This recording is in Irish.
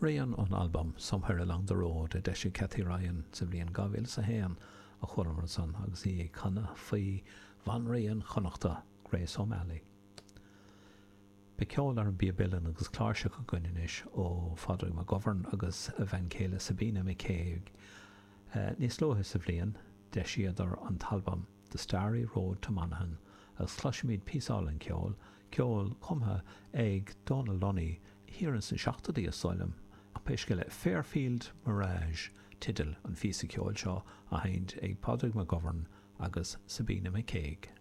Rian an album Somewhere Along the Road a deisi Cathy Ryan sa bblion 2001 a chormar san agus í chuna faoi Van Rian chonachta Grace O'Malley. Be ceol ar an bíobillan agus cláirse go gainis ó Fadra McGovern agus a bhain céile Sabina McCaig. Níos lóthe sa bblion deisi idir an talbam The Starry Road to Monaghan agus chluisimid písáil ceol cumtha ag Donald Lunny híann san 7 asylum a peisce le Fairfield Mirage tidal an físa ceol seo a haint ag Padraig McGovern agus Sabina McCaig.